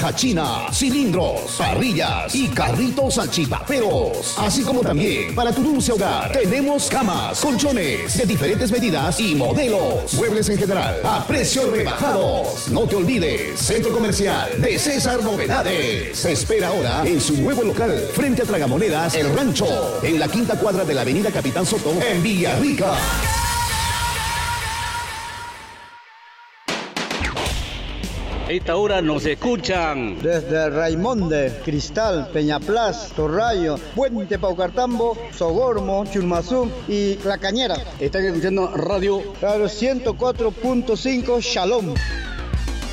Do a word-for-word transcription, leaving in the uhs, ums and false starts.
cachina, cilindros, parrillas y carritos salchipaperos. Así como también para tu dulce hogar tenemos camas, colchones de diferentes medidas y modelos. Muebles en general a precios rebajados. No te olvides, Centro Comercial de César Novedades. Se espera ahora en su nuevo local frente a Tragamonedas El Rancho, en la quinta cuadra de la avenida Capitán Soto en Villarrica. Esta hora nos escuchan desde Raimonde, Cristal, Peñaplas, Torrayo, Puente Paucartambo, Sogormo, Churmazú y La Cañera. Están escuchando Radio Radio ciento cuatro punto cinco Shalom.